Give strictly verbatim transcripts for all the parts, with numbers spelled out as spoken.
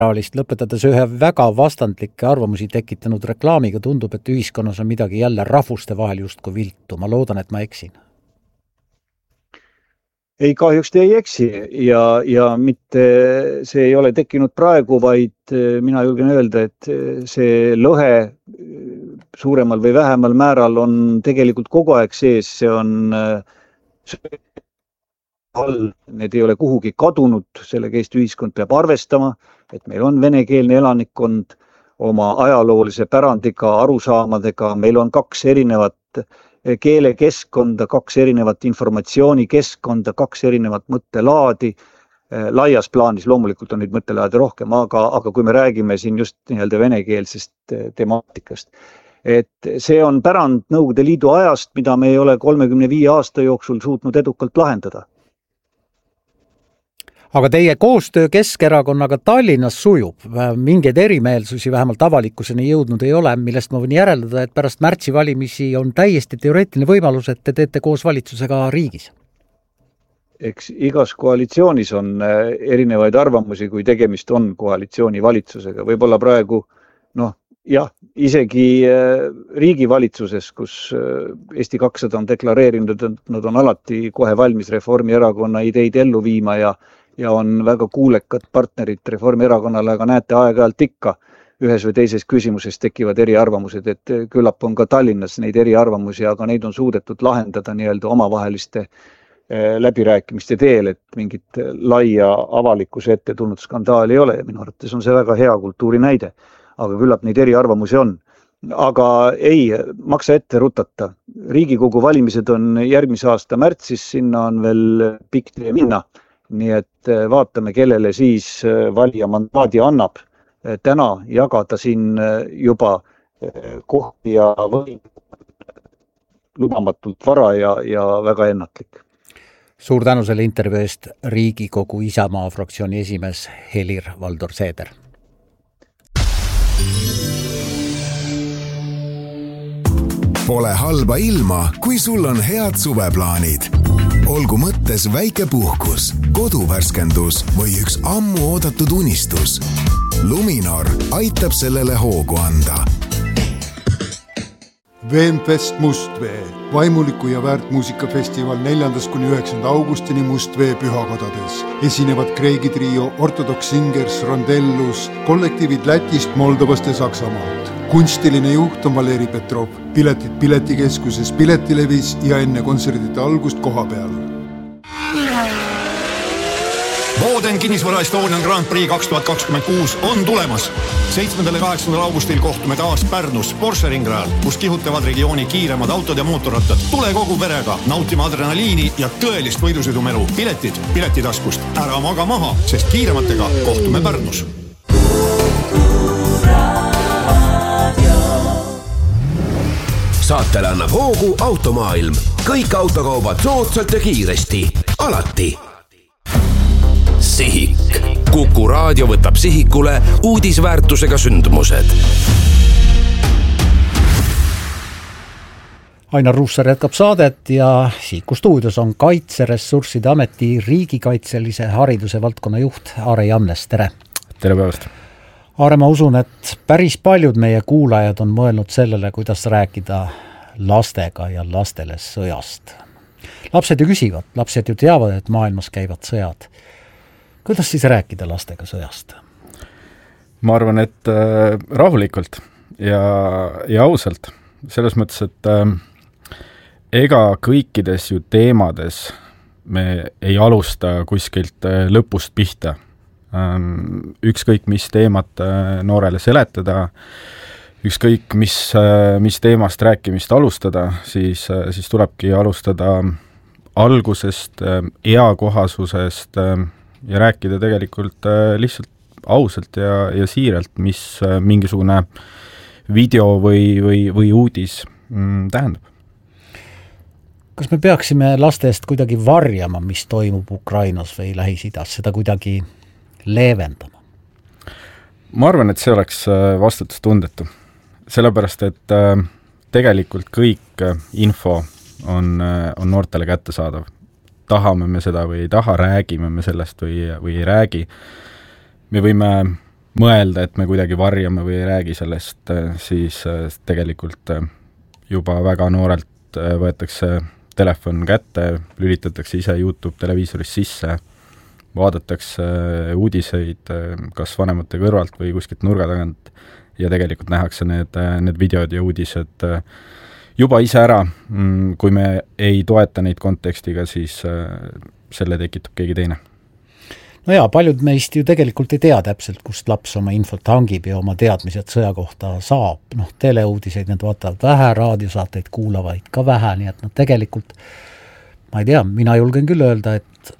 liberaalist, lõpetades ühe väga vastandlikke arvamusi tekitanud reklaamiga, tundub, et ühiskonnas on midagi jälle rahvuste vahel justkui viltu. Ma loodan, et ma eksin. Ei, kahjuks te ei eksi ja, ja mitte see ei ole tekkinud praegu, vaid mina julgen öelda, et see lõhe suuremal või vähemal määral on tegelikult kogu aeg sees, see on all, need ei ole kuhugi kadunud, sellega Eesti ühiskond peab arvestama, et meil on venekeelne elanikkond oma ajaloolise pärandiga, arusaamadega, meil on kaks erinevat keelekeskkonda, kaks erinevat informatsioonikeskkonda, kaks erinevat mõttelaadi. Laias plaanis loomulikult on neid mõttelaadi rohkem, aga, aga kui me räägime siin just nii-öelda venekeelsest temaatikast, et see on pärand Nõukogude Liidu ajast, mida me ei ole kolmekümne viie aasta jooksul suutnud edukalt lahendada. Aga teie koostöö Keskerakonnaga Tallinnas sujub. Mingeid erimeelsusi vähemalt avalikkuseni jõudnud ei ole, millest ma võin järeldada, et pärast märtsi valimisi on täiesti teoreetiline võimalus, et te teete koos valitsusega riigis. Eks igas koalitsioonis on erinevaid arvamusi, kui tegemist on koalitsiooni valitsusega. Võib-olla praegu, noh, jah, isegi riigivalitsuses, kus Eesti kakssada on deklareerinud, et nad on alati kohe valmis Reformierakonna ideid ellu viima ja ja on väga kuulekad partnerid Reformierakonnale, aga näete aeg-ajalt ikka ühes või teises küsimuses tekivad eriarvamused, et küllap on ka Tallinnas neid eriarvamusi, aga neid on suudetud lahendada nii-öelda omavaheliste läbirääkimiste teel, et mingit laia avalikkuse ette tulnud skandaali ei ole ja minu arvates on see väga hea kultuuri näide, aga küllap neid eriarvamusi on. Aga ei, maksa ette rutata. Riigikogu valimised on järgmise aasta märtsis, sinna on veel pikk tee minna. Nii et vaatame, kellele siis valija mandaadi annab täna jagada siin juba kohti ja võim lubamatult vara ja, ja väga ennatlik. Suur tänu selle intervjuu eest, Riigikogu Isamaa fraktsiooni esimees Helir-Valdor Seeder. Pole halba ilma, kui sul on head suveplaanid. Olgu mõttes väike puhkus, koduvärskendus või üks ammu oodatud unistus. Luminor aitab sellele hoogu anda. Veenfest Mustvee, vaimuliku ja väärtmuusikafestival neljandast kuni üheksanda augustini Mustvee pühakodades. Esinevad Kreegi trio, Ortodox Singers, Rondellus, kollektiivid Lätist, Moldovast ja Saksamaalt. Kunstiline juht on Valeri Petrov, piletid piletikeskuses Piletilevis ja enne kontserdite algust koha peal. Boden kinnisvara Estonian Grand Prix kaks tuhat kakskümmend kuus on tulemas. seitsmendal ja kaheksandal augustil kohtume taas Pärnus Porsche ringrajal, kus kihutavad regiooni kiiremad autod ja mootorrattad. Tule kogu perega, nautima adrenaliini ja tõelist võidusõidumelu. Piletid piletitaskust, ära maga maha, sest kiirematega kohtume Pärnus. Saatele annab hoogu Automaailm. Kõik autokaubad soodsalt ja kiiresti. Alati. Sihik. Kuku raadio võtab sihikule uudisväärtusega sündmused. Ainar Ruussaar jätkab saadet ja Sihiku stuudios on Kaitseressursside Ameti riigikaitselise hariduse valdkonna juht Aare Jannes. Tere! Tere päevast! Aare, ma usun, et päris paljud meie kuulajad on mõelnud sellele, kuidas rääkida lastega ja lastele sõjast. Lapsed ju küsivad, lapsed ju teavad, et maailmas käivad sõjad. Kuidas siis rääkida lastega sõjast? Ma arvan, et äh, rahulikult ja, ja ausalt. Selles mõttes, et äh, ega kõikides ju teemades me ei alusta kuskilt äh, lõpust pihta. Ükskõik, mis teemat noorele seletada, ükskõik, mis, mis teemast rääkimist alustada, siis, siis tulebki alustada algusest, eakohasusest ja rääkida tegelikult lihtsalt ausalt ja, ja siiralt, mis mingisugune video või, või, või uudis tähendab. Kas me peaksime laste eest kuidagi varjama, mis toimub Ukrainas või Lähis-Idas, seda kuidagi leevendama? Ma arvan, et see oleks vastutustundetu. Sellepärast, et tegelikult kõik info on, on noortele kättesaadav. Tahame me seda või ei taha, räägime me sellest või, või ei räägi. Me võime mõelda, et me kuidagi varjame või ei räägi sellest, siis tegelikult juba väga noorelt võetakse telefon kätte, lülitatakse ise YouTube televiisoris sisse, vaadatakse uudiseid kas vanemate kõrvalt või kuskilt nurga tagant ja tegelikult nähakse need, need videod ja uudised juba ise ära. Kui me ei toeta neid kontekstiga, siis selle tekitab keegi teine. No jaa, paljud meist ju tegelikult ei tea täpselt, kust laps oma infot hangib ja oma teadmised sõja kohta saab. Noh, teleuudiseid need vaatavad vähe, raadiosaateid kuulavaid ka vähe, nii et nad tegelikult, ma ei tea, mina julgen küll öelda, et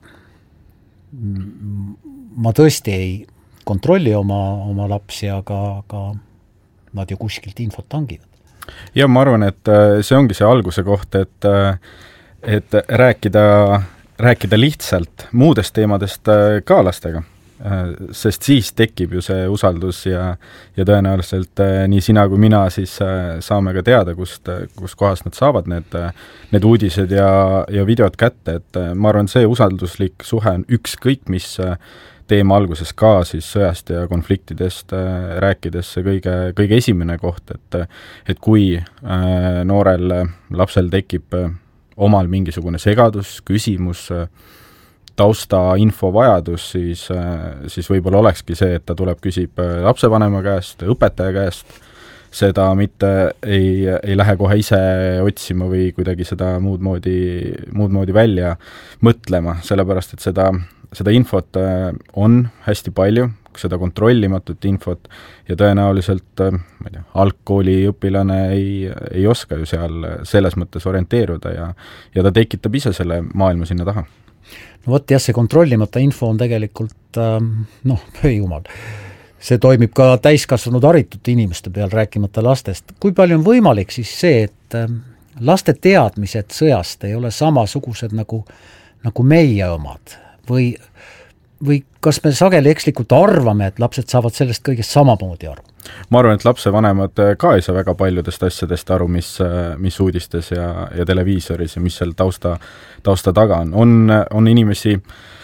ma tõesti ei kontrolli oma, oma lapsi, aga, aga nad ju kuskilt infot hangivad. Ja ma arvan, et see ongi see alguse koht, et, et rääkida, rääkida lihtsalt muudest teemadest ka lastega, sest siis tekib ju see usaldus ja, ja tõenäoliselt nii sina kui mina siis saame ka teada, kust, kust kohast nad saavad need, need uudised ja, ja videod kätte, et ma arvan, see usalduslik suhe on ükskõik, mis teema alguses ka siis sõjast ja konfliktidest äh, rääkides see kõige, kõige esimene koht, et, et kui äh, noorel lapsel tekib äh, omal mingisugune segadus, küsimus, äh, tausta info vajadus, siis, äh, siis võib-olla olekski see, et ta tuleb, küsib äh, lapsevanema käest, õpetaja käest, seda mitte ei, ei lähe kohe ise otsima või kuidagi seda muud moodi, muud moodi välja mõtlema, sellepärast et seda seda infot on hästi palju, seda kontrollimatut infot ja tõenäoliselt, ma ei tea, algkooli õpilane ei, ei oska ju seal selles mõttes orienteeruda ja, ja ta tekitab ise selle maailma sinna taha. No võt, jah, see kontrollimata info on tegelikult, noh, jumal, see toimib ka täiskasvanud haritud inimeste peal, rääkimata lastest. Kui palju on võimalik siis see, et laste teadmised sõjast ei ole samasugused nagu, nagu meie omad? Või, või kas me sageli ekslikult arvame, et lapsed saavad sellest kõigest samamoodi aru? Ma arvan, et lapsevanemad ka ei saa väga paljudest asjadest aru, mis, mis uudistes ja, ja televiisoris ja mis seal tausta, tausta taga on. On, on inimesi,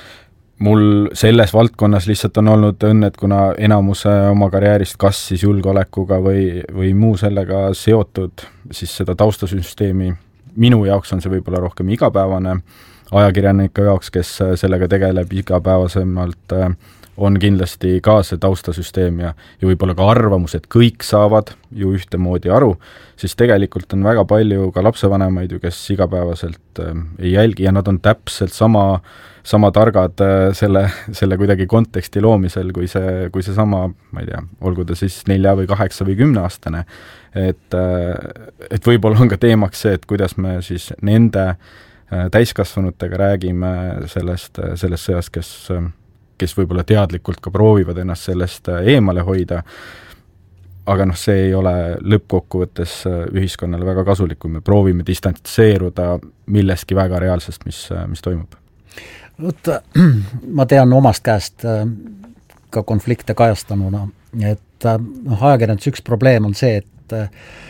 mul selles valdkonnas lihtsalt on olnud õnne, et kuna enamuse oma karjäärist kas siis julgeolekuga või, või muu sellega seotud, siis seda taustasüsteemi minu jaoks on see võib-olla rohkem igapäevane, ajakirjanike jaoks, kes sellega tegeleb igapäevasemalt, on kindlasti ka see taustasüsteem ja, ja võib-olla ka arvamus, et kõik saavad ju ühtemoodi aru, siis tegelikult on väga palju ka lapsevanemaid ju, kes igapäevaselt ei jälgi ja nad on täpselt sama, sama targad selle, selle kuidagi konteksti loomisel, kui see, kui see sama, ma ei tea, olgu ta siis nelja või kaheksa või kümne aastane, et, et võib-olla on ka teemaks see, et kuidas me siis nende täiskasvanutega räägime sellest, sellest sõjast, kes, kes võib-olla teadlikult ka proovivad ennast sellest eemale hoida, aga noh, see ei ole lõppkokkuvõttes ühiskonnale väga kasulik, kui me proovime distantseeruda millestki väga reaalsest, mis, mis toimub. Võt, ma tean omast käest ka konflikte kajastanuna, et noh, ajakirjandus üks probleem on see, et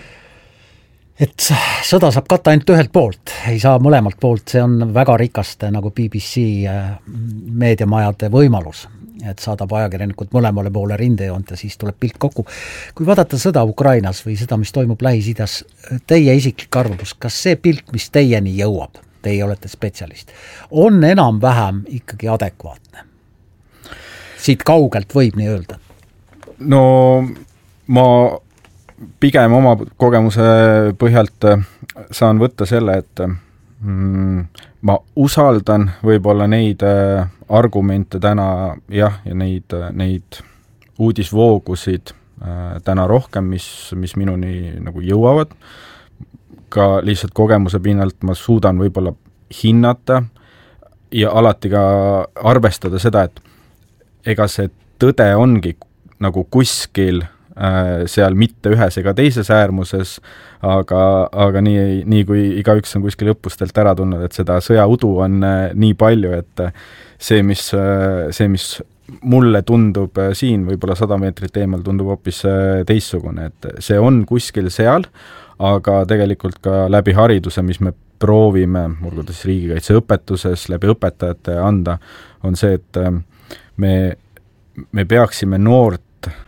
et sõda saab katta ainult ühelt poolt, ei saa mõlemalt poolt, see on väga rikaste nagu B B C meediamajade võimalus, et saadab ajakirjanikud mõlemale poole rindejoont ja siis tuleb pilt kokku. Kui vaadata sõda Ukrainas või seda, mis toimub Lähis-Idas, teie isiklik arvamus, kas see pilt, mis teieni jõuab, teie olete spetsialist, on enam-vähem ikkagi adekvaatne? Siit kaugelt võib nii öelda? No ma pigem oma kogemuse põhjalt saan võtta selle, et mm, ma usaldan võib-olla neid argumente täna, jah, ja neid, neid uudisvoogusid täna rohkem, mis, mis minuni nagu jõuavad. Ka lihtsalt kogemuse pinnalt ma suudan võib-olla hinnata ja alati ka arvestada seda, et ega see tõde ongi nagu kuskil seal mitte ühes ega teises äärmuses, aga, aga nii, nii kui igaüks on kuskil õppustelt ära tulnud, et seda sõjaudu on nii palju, et see, mis, see, mis mulle tundub siin võib-olla sada meetrit eemal, tundub hoopis teissugune, et see on kuskil seal, aga tegelikult ka läbi hariduse, mis me proovime, olgu siis riigikaitseõpetuses, läbi õpetajate anda, on see, et me, me peaksime noort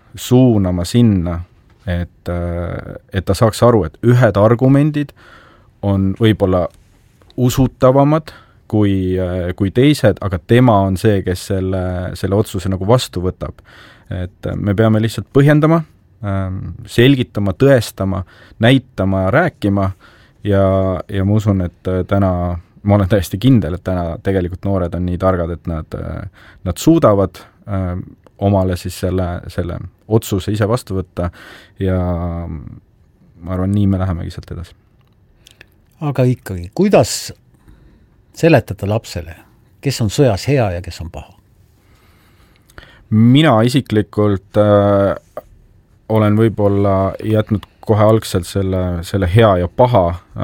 suunama sinna, et, et ta saaks aru, et ühed argumendid on võib-olla usutavamad kui, kui teised, aga tema on see, kes selle, selle otsuse nagu vastu võtab. Et me peame lihtsalt põhjendama, selgitama, tõestama, näitama, rääkima ja, ja ma usun, et täna, ma olen täiesti kindel, et täna tegelikult noored on nii targad, et nad, nad suudavad omale siis selle, selle otsuse ise vastu võtta ja ma arvan, nii me lähemegi sealt edasi. Aga ikkagi, kuidas seletada lapsele, kes on sõjas hea ja kes on paha? Mina isiklikult äh, olen võib-olla jätnud kohe algselt selle, selle hea ja paha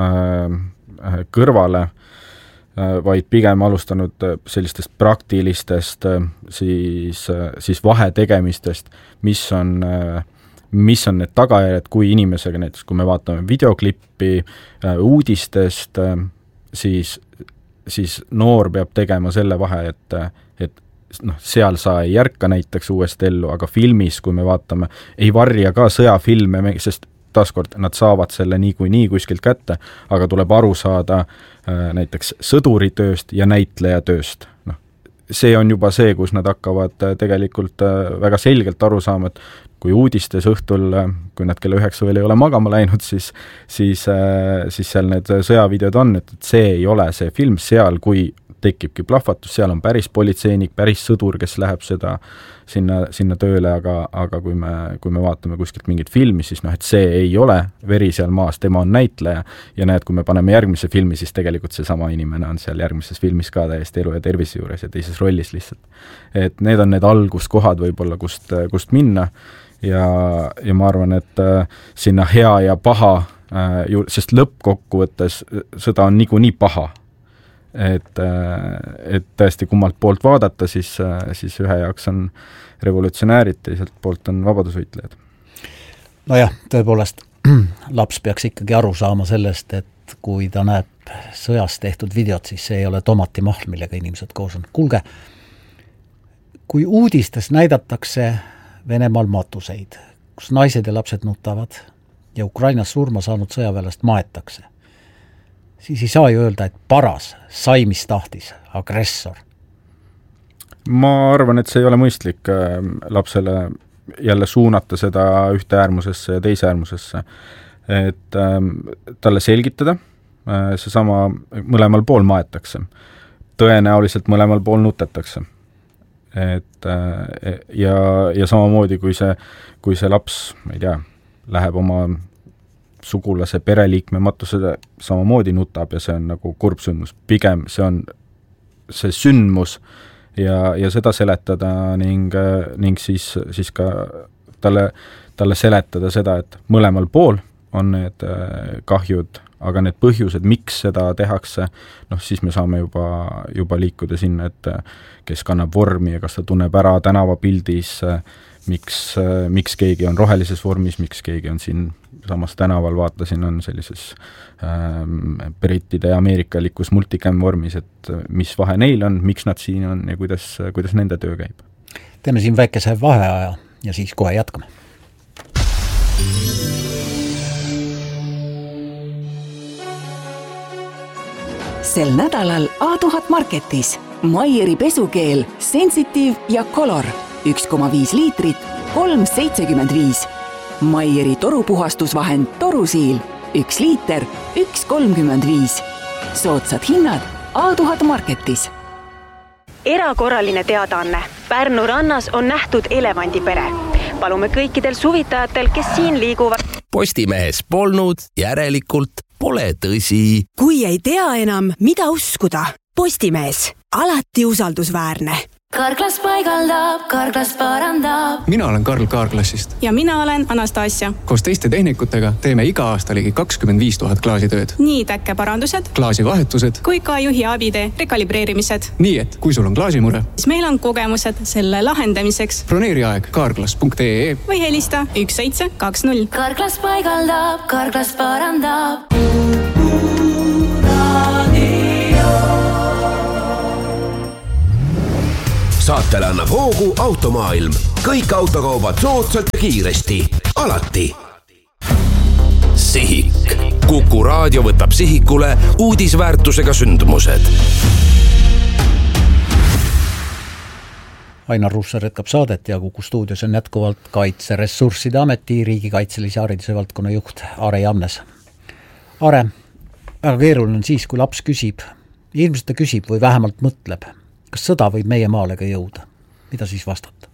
äh, kõrvale, vaid pigem alustanud sellistest praktilistest siis, siis vahetegemistest, mis on, mis on need tagajärjed, kui inimesega näiteks, kui me vaatame videoklippi uudistest, siis, siis noor peab tegema selle vahe, et, et noh, seal sa ei järka näiteks uuest ellu, aga filmis, kui me vaatame, ei varja ka sõjafilme, sest taaskord nad saavad selle nii kui nii kuskilt kätte, aga tuleb aru saada äh, näiteks sõduritööst ja näitlejatööst. No, see on juba see, kus nad hakkavad äh, tegelikult äh, väga selgelt aru saama, et kui uudistes õhtul, äh, kui nad kella üheksa veel ei ole magama läinud, siis, siis, äh, siis seal need sõjavideod on, et, et see ei ole see film seal, kui tekibki plahvatus, seal on päris politseinik, päris sõdur, kes läheb seda sinna, sinna tööle, aga, aga kui me, kui me vaatame kuskilt mingit filmi, siis noh, et see ei ole veri seal maas, tema on näitleja ja näed, kui me paneme järgmise filmi, siis tegelikult see sama inimene on seal järgmises filmis ka täiesti elu ja tervise juures ja teises rollis lihtsalt. Et need on need alguskohad võib-olla, kust, kust minna ja, ja ma arvan, et äh, sinna hea ja paha, äh, ju, sest lõppkokkuvõttes sõda on niikuinii paha. Et, et tõesti kummalt poolt vaadata, siis, siis ühe jaoks on revolutsionäärid, teiselt poolt on vabadusvõitlejad. Nojah, tõepoolest laps peaks ikkagi aru saama sellest, et kui ta näeb sõjas tehtud videot, siis see ei ole tomatimahl, millega inimesed koos on. Kuulge, kui uudistes näidatakse Venemaal matuseid, kus naised ja lapsed nutavad ja Ukrainas surma saanud sõjaväelast maetakse, siis ei saa ju öelda, et paras sai, mis tahtis, agressor. Ma arvan, et see ei ole mõistlik lapsele jälle suunata seda ühte äärmusesse ja teise äärmusesse. Et ähm, talle selgitada, see sama mõlemal pool maetakse. Tõenäoliselt mõlemal pool nutetakse. Et, äh, ja, ja samamoodi, kui see, kui see laps, ma ei tea, läheb oma sugulase pereliikme matusele samamoodi nutab ja see on nagu kurb sündmus. Pigem see on see sündmus ja, ja seda seletada ning, ning siis, siis ka talle, talle seletada seda, et mõlemal pool on need kahjud, aga need põhjused, miks seda tehakse, noh siis me saame juba, juba liikuda sinna, et kes kannab vormi ja kas ta tunneb ära tänavapildis, miks, miks keegi on rohelises vormis, miks keegi on siin samas tänaval, vaatasin, on sellises ähm, brittide ja ameerikalikus multicam vormis, et mis vahe neil on, miks nad siin on ja kuidas, kuidas nende töö käib. Teeme siin väikese vaheaja ja siis kohe jätkame. Sel nädalal A tuhat Marketis Maieri pesukeel Sensitive ja Color üks koma viis liitrit, kolm seitsekümmend viis. Maieri torupuhastusvahend Torusiil üks liiter, üks kolmkümmend viis. Soodsad hinnad A tuhat Marketis. Erakorraline teadaanne. Pärnu rannas on nähtud elevandipere. Palume kõikidel suvitajatel, kes siin liiguvad. Postimehes polnud, järelikult pole tõsi. Kui ei tea enam, mida uskuda. Postimees, alati usaldusväärne. Karglas paigaldab, Karglas parandab. Mina olen Karl Kaarklassist. Ja mina olen Anastasia. Koos teiste tehnikutega teeme iga aasta ligi kakskümmend viis tuhat klaasitööd. Nii täkkeparandused, klaasivahetused kui ka juhi abide rekalibreerimised. Nii, et kui sul on klaasimure, siis meil on kogemused selle lahendamiseks. Broneeri aeg karglas punkt ee või helista üks seitse kaks null. Karglas paigaldab, Karglas parandab. Saatele annab hoogu Automaailm. kõik autokaubad soodsalt ja kiiresti, alati. Sihik. Kuku raadio võtab sihikule uudisväärtusega sündmused. Ainar Ruussaar jätkab saadet ja Kuku stuudios on jätkuvalt Kaitseressursside Ameti riigikaitselise hariduse valdkonna juht Are Jamnes. Are, väga keeruline on siis, kui laps küsib, ilmselt ta küsib või vähemalt mõtleb, kas sõda võib meie maale ka jõuda? Mida siis vastata?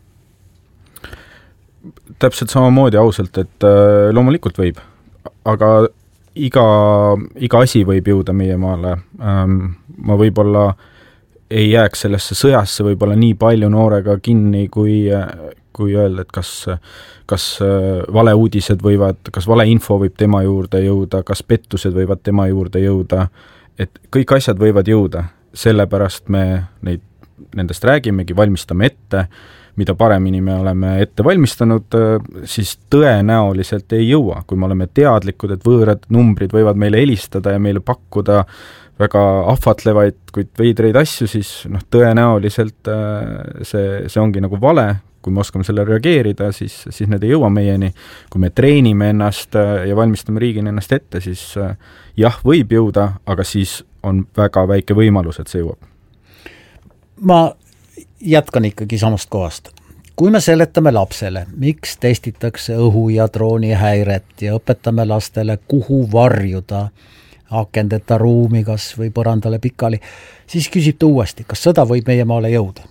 Täpselt samamoodi ausalt, et loomulikult võib, aga iga, iga asi võib jõuda meie maale. Ma võib-olla ei jääks sellesse sõjasse võib-olla nii palju noorega kinni, kui, kui öelda, et kas, kas valeuudised võivad, kas valeinfo võib tema juurde jõuda, kas pettused võivad tema juurde jõuda, et kõik asjad võivad jõuda, sellepärast me neid, nendest räägimegi, valmistame ette, mida paremini me oleme ette valmistanud, siis tõenäoliselt ei jõua, kui me oleme teadlikud, et võõrad numbrid võivad meile helistada ja meile pakkuda väga ahvatlevaid, kuid veidreid asju, siis noh, tõenäoliselt see, see ongi nagu vale, kui me oskame selle reageerida, siis, siis need ei jõua meieni. Kui me treenime ennast ja valmistame riigina ennast ette, siis jah, võib jõuda, aga siis on väga väike võimalus, et see jõuab. Ma jätkan ikkagi samast kohast. Kui me seletame lapsele, miks testitakse õhu- ja drooni häiret ja õpetame lastele, kuhu varjuda, akendeta ruumi kas või põrandale pikali, siis küsib ta uuesti, kas sõda võib meie maale jõuda?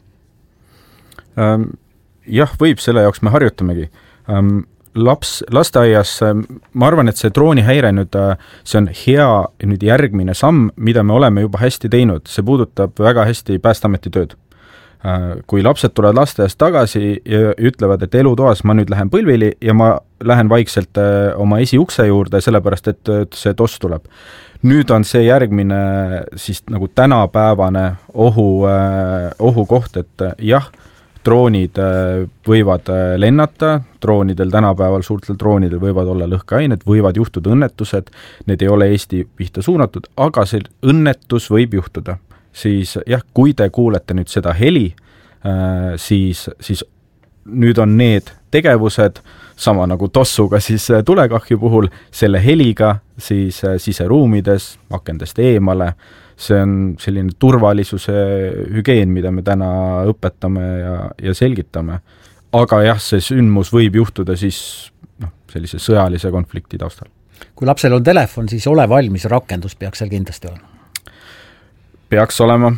Ähm, jah, võib, selle jaoks me harjutamegi. Ähm, laps, lasteaias, ma arvan, et see drooni häire nüüd, see on hea nüüd järgmine samm, mida me oleme juba hästi teinud. See puudutab väga hästi Päästeameti tööd. Kui lapsed tulevad lasteaiast tagasi ja ütlevad, et elutoas ma nüüd lähen põlvili ja ma lähen vaikselt oma esiukse juurde, sellepärast, et see toss tuleb. Nüüd on see järgmine siis nagu tänapäevane ohu, ohu koht, et jah, droonid võivad lennata, droonidel tänapäeval, suurtel droonidel võivad olla lõhkeained, võivad juhtuda õnnetused, need ei ole Eesti pihta suunatud, aga see õnnetus võib juhtuda. Siis jah, kui te kuulete nüüd seda heli, siis, siis nüüd on need tegevused, sama nagu tossuga siis tulekahju puhul, selle heliga siis siseruumides, akendest eemale, see on selline turvalisuse hügeen, mida me täna õpetame ja, ja selgitame. Aga jah, see sündmus võib juhtuda siis noh, sellise sõjalise konflikti taustal. Kui lapsel on telefon, siis ole valmis, rakendus peaks seal kindlasti olema. Peaks olema.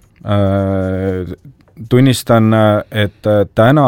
Tunnistan, et täna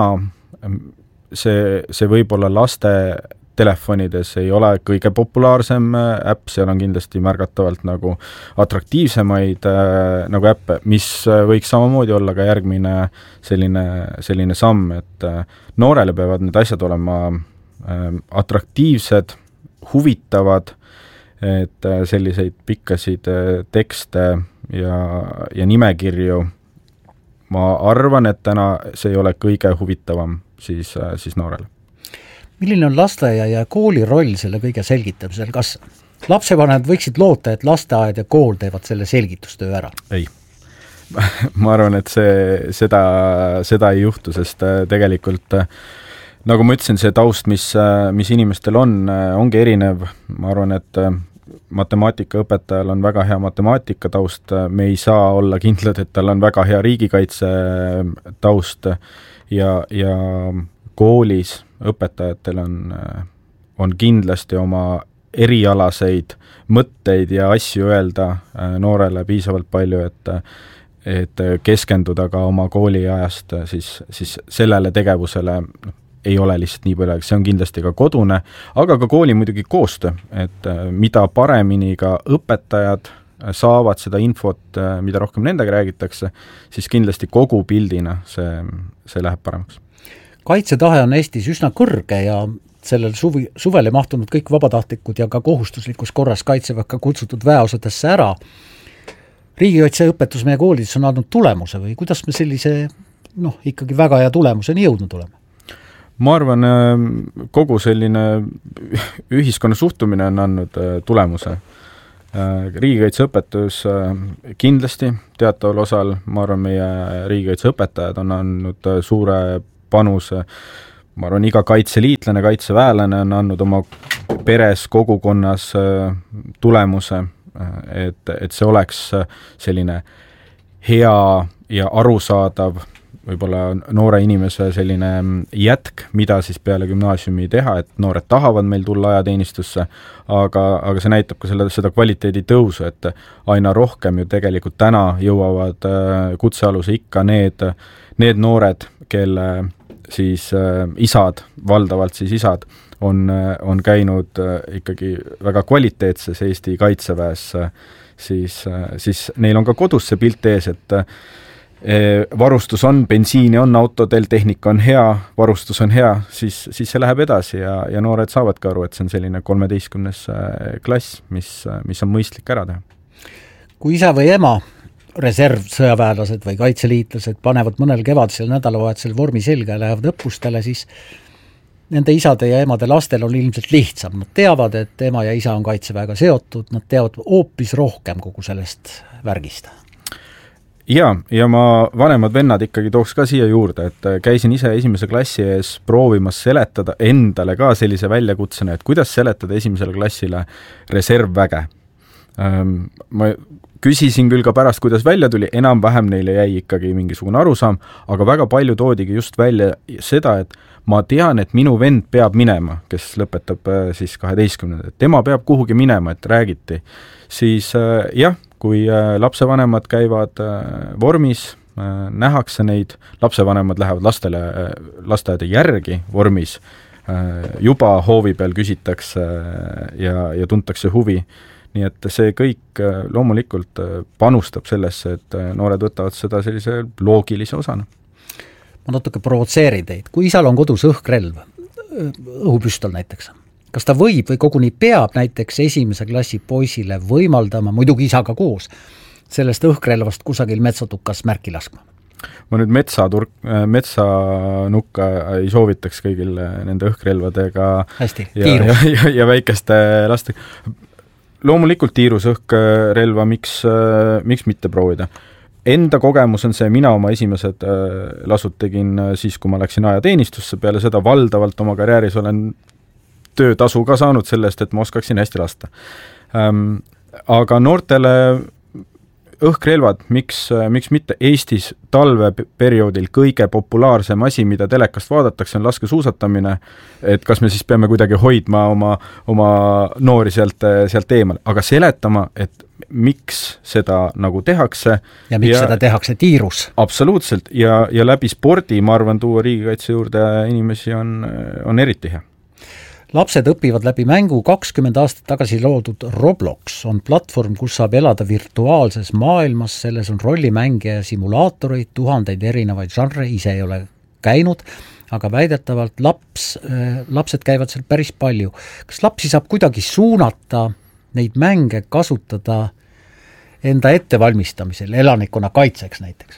see, see võib-olla laste telefonides ei ole kõige populaarsem äpp, seal on kindlasti märgatavalt nagu atraktiivsemaid nagu äppe, mis võiks samamoodi olla ka järgmine selline, selline samm, et noorele peavad need asjad olema atraktiivsed, huvitavad, et selliseid pikkasid tekste ja, ja nimekirju, ma arvan, et täna see ei ole kõige huvitavam siis, siis noorele. Milline on lasteaia ja kooli roll selle kõige selgitamisel? Kas lapsevanemad võiksid loota, et lasteaed ja kool teevad selle selgitustöö ära? Ei. Ma arvan, et see, seda, seda ei juhtu, sest tegelikult nagu ma ütlesin, see taust, mis, mis inimestel on, ongi erinev. Ma arvan, et matemaatikaõpetajal on väga hea matemaatika taust, me ei saa olla kindlad, et tal on väga hea riigikaitse taust ja, ja koolis õpetajatel on, on kindlasti oma erialaseid mõtteid ja asju öelda noorele piisavalt palju, et, et keskenduda ka oma kooliajast siis, siis sellele tegevusele ei ole lihtsalt nii palju, see on kindlasti ka kodune, aga ka kooli muidugi koostöö, et mida paremini ka õpetajad saavad seda infot, mida rohkem nendega räägitakse, siis kindlasti kogu pildina see, see läheb paremaks. Kaitsetahe on Eestis üsna kõrge ja sellel suvi, suvele mahtunud kõik vabatahtlikud ja ka kohustuslikus korras kaitseväkke kutsutud väeosadesse ära. Riigikaitseõpetus meie koolides on andnud tulemuse või kuidas me sellise noh, ikkagi väga hea tulemuseni jõudnud oleme? Ma arvan, kogu selline ühiskonna suhtumine on andnud tulemuse. Riigikaitseõpetus kindlasti teataval osal, ma arvan, meie riigikaitseõpetajad on andnud suure panuse. Ma arvan, iga kaitseliitlane, kaitseväelane on andnud oma peres, kogukonnas tulemuse, et, et see oleks selline hea ja arusaadav võib-olla noore inimese selline jätk, mida siis peale gümnaasiumi teha, et noored tahavad meil tulla ajateenistusse, aga, aga see näitab ka selle, seda kvaliteedi tõusu, et aina rohkem ju tegelikult täna jõuavad kutsealuse ikka need, need noored, kelle siis äh, isad, valdavalt siis isad, on, on käinud äh, ikkagi väga kvaliteetses Eesti kaitseväes, äh, siis, äh, siis neil on ka kodus see pilt ees, et äh, varustus on, bensiini on autodel, tehnika on hea, varustus on hea, siis, siis see läheb edasi ja, ja noored saavad ka aru, et see on selline kolmeteistkümnes klass, mis, mis on mõistlik ära teha. Kui isa või ema, reservsõjaväelased või kaitseliitlased panevad mõnel kevadisel nädalavahetusel vormi selga ja lähevad õppustele, siis nende isade ja emade lastel on ilmselt lihtsam. Nad teavad, et ema ja isa on kaitseväega seotud, nad teavad hoopis rohkem kogu sellest värgist. Ja, ja ma vanemad vennad ikkagi tooks ka siia juurde, et käisin ise esimese klassi ees proovimas seletada endale ka sellise väljakutsena, et kuidas seletada esimesele klassile reservväge. Ma küsisin küll ka pärast, kuidas välja tuli, enam-vähem neile jäi ikkagi mingisugune arusaam, aga väga palju toodigi just välja seda, et ma tean, et minu vend peab minema, kes lõpetab siis kaheteistkümnenda, et tema peab kuhugi minema, et räägiti. Siis jah, kui lapsevanemad käivad vormis, nähakse neid, lapsevanemad lähevad lastele, lasteaeda järgi vormis, juba hoovi peal küsitakse ja, ja tuntakse huvi. Nii et see kõik loomulikult panustab sellesse, et noored võtavad seda sellise loogilise osana. Ma natuke provotseerin teid. Kui isal on kodus õhkrelv, õhupüstol näiteks, kas ta võib või koguni peab näiteks esimese klassi poisile võimaldama, muidugi isaga koos, sellest õhkrelvast kusagil metsatukas märki laskma? Ma nüüd metsaturk, metsanukka ei soovitaks kõigil nende õhkrelvadega hästi, ja, ja, ja, ja väikeste laste. Loomulikult tiirus õhkrelva, miks, miks mitte proovida. Enda kogemus on see, mina oma esimesed lasud tegin siis, kui ma läksin ajateenistusse, peale seda valdavalt oma karjääris olen töötasu ka saanud sellest, et ma oskaksin hästi lasta. Ähm, aga noortele õhkrelvad, miks, miks mitte Eestis talveperioodil kõige populaarsem asi, mida telekast vaadatakse, on laskesuusatamine, et kas me siis peame kuidagi hoidma oma, oma noori sealt, sealt eemal, aga seletama, et miks seda nagu tehakse. Ja miks ja, seda tehakse tiirus. Absoluutselt, ja, ja läbi spordi, ma arvan, tuua riigikaitse juurde inimesi on, on eriti hea. Lapsed õpivad läbi mängu. kakskümmend aastat tagasi loodud Roblox on platvorm, kus saab elada virtuaalses maailmas, selles on rollimänge ja simulaatoreid, tuhandeid erinevaid žanre, ise ei ole käinud, aga väidetavalt laps, lapsed käivad seal päris palju. Kas lapsi saab kuidagi suunata neid mänge kasutada enda ettevalmistamisel, elanikkonna kaitseks näiteks?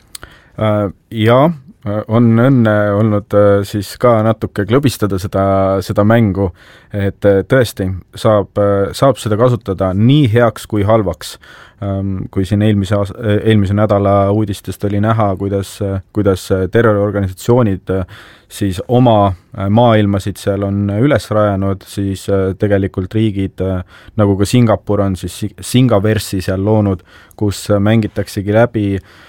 Jaa, on õnne olnud siis ka natuke klõbistada seda, seda mängu, et tõesti saab, saab seda kasutada nii heaks kui halvaks. Kui siin eelmise, eelmise nädala uudistest oli näha, kuidas, kuidas terroriorganisatsioonid siis oma maailmasid seal on üles rajanud, siis tegelikult riigid, nagu ka Singapur on siis Singaversi seal loonud, kus mängitaksegi läbi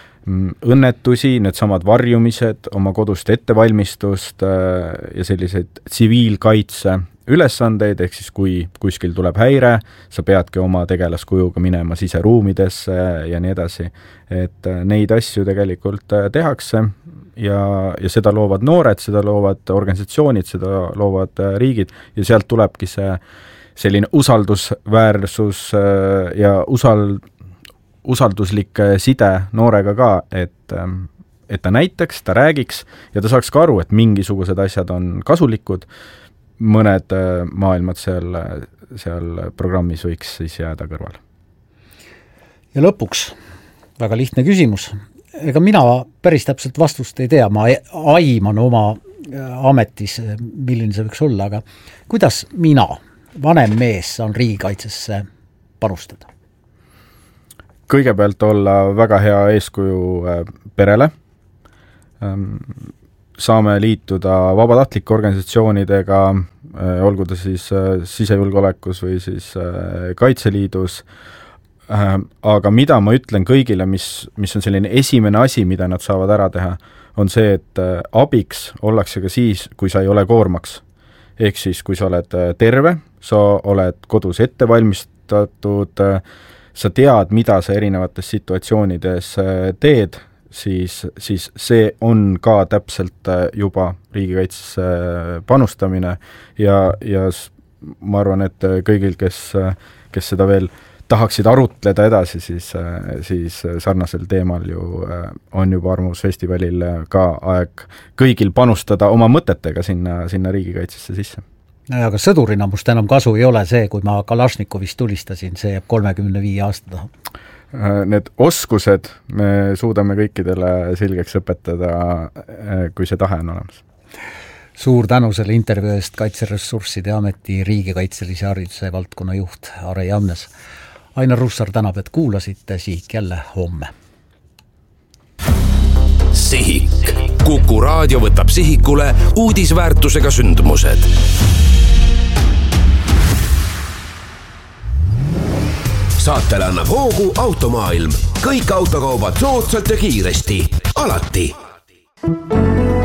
õnnetusi, need samad varjumised, oma kodust ettevalmistust ja selliseid tsiviilkaitse ülesandeid, ehk siis kui kuskil tuleb häire, sa peadki oma tegelaskujuga minema siseruumidesse ja nii edasi. Et neid asju tegelikult tehakse ja, ja seda loovad noored, seda loovad organisatsioonid, seda loovad riigid ja sealt tulebki see selline usaldusväärsus ja usald usalduslik side noorega ka, et, et ta näitaks, ta räägiks ja ta saaks ka aru, et mingisugused asjad on kasulikud, mõned maailmad seal, seal programmis võiks siis jääda kõrval. Ja lõpuks, väga lihtne küsimus. Ega mina päris täpselt vastust ei tea, ma aiman oma ametis, milline see võiks olla, aga kuidas mina, vanem mees, saan riigikaitsesse panustada? Kõigepealt olla väga hea eeskuju perele, saame liituda vabatahtlike organisatsioonidega, olgu ta siis sisejulgeolekus või siis Kaitseliidus, aga mida ma ütlen kõigile, mis, mis on selline esimene asi, mida nad saavad ära teha, on see, et abiks ollakse ka siis, kui sa ei ole koormaks. Ehk siis, kui sa oled terve, sa oled kodus ette valmistatud, sa tead, mida sa erinevates situatsioonides teed, siis, siis see on ka täpselt juba riigikaitsesse panustamine ja, ja ma arvan, et kõigil, kes, kes seda veel tahaksid arutleda edasi, siis, siis sarnasel teemal ju on juba Arvamusfestivalil ka aeg kõigil panustada oma mõtetega sinna, sinna riigikaitsesse sisse. No, aga sõdurina must enam kasu ei ole see, kui ma Kalašnikovist tulistasin, see jääb kolmekümne viie aasta taha. Need oskused me suudame kõikidele selgeks õpetada, kui see tahe on olemas. Suur tänu selle intervjuu eest Kaitseressursside Ameti riigikaitselise hariduse valdkonna juht Are Jamnes. Ainar Russar tänab, et kuulasite, Sihik jälle homme. Sihik. Kuku raadio võtab sihikule uudisväärtusega sündmused. Saatele annab hoogu Automaailm. Kõik autokaubad soodsalt ja kiiresti. Alati.